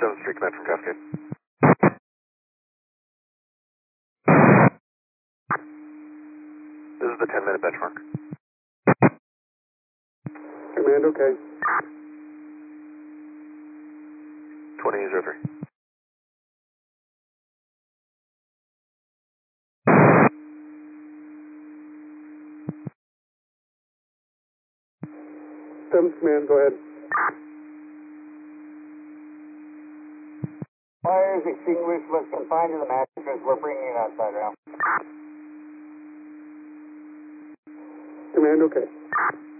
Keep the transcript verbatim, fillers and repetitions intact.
seventh Street Command from Cascade. This is the ten minute benchmark. Command, okay. twenty zero three. seventh Command, go ahead. Fires extinguished, was confined to the mattress. We're bringing it outside now. Command, okay.